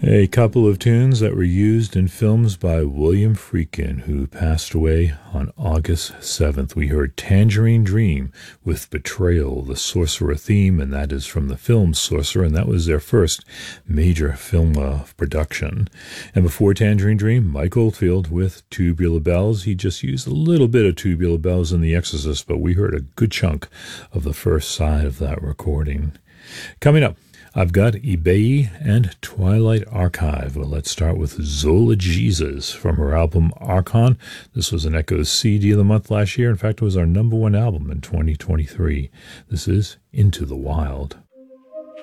A couple of tunes that were used in films by William Friedkin, who passed away on August 7th. We heard Tangerine Dream with Betrayal, the Sorcerer theme, and that is from the film Sorcerer, and that was their first major film production. And before Tangerine Dream, Mike Oldfield with Tubular Bells. He just used a little bit of Tubular Bells in The Exorcist, but we heard a good chunk of the first side of that recording. Coming up, I've got eBay and Twilight Archive. Well, let's start with Zola Jesus from her album Archon. This was an Echoes CD of the month last year. In fact, it was our #1 album in 2023. This is Into the Wild.